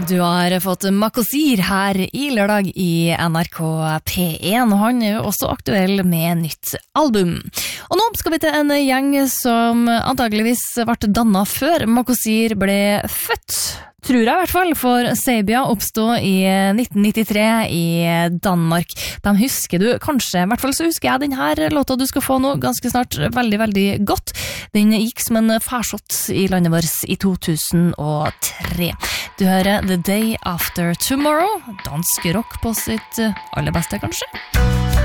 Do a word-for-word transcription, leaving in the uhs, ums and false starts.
Du har fått Makosir her i lørdag i N R K P en, og han er jo også aktuell med nytt album. Og nå skal vi til en gjeng som antageligvis ble dannet før Makosir ble født. Tror jeg i hvert fall, for Sabia oppstod i nitten nittitre i Danmark. De husker du, kanskje, i hvert fall så husker jeg denne låta du skal få nå ganske snart veldig, veldig godt. Den gikk som en farsott i landet vårt i to tusen og tre. Du hører The Day After Tomorrow, dansk rock på sitt aller beste kanskje.